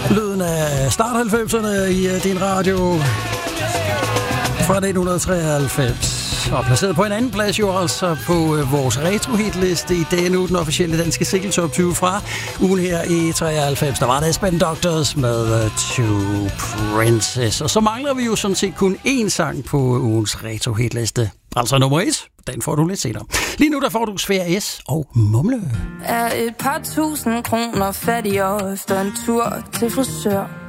Lyden af start 90'erne i din radio fra 1993. Og placeret på en anden plads jo altså på vores retro-hitliste i dag nu, den officielle danske single top 20 fra ugen her i 93. Der var det Spin Doctors med Two Princess. Og så mangler vi jo sådan set kun én sang på ugens retro-hitliste. Altså nummer 1. Den får du lidt senere. Lige nu der får du Svær S og Mumle. Er et par tusind kroner fattigere efter en tur til frisør.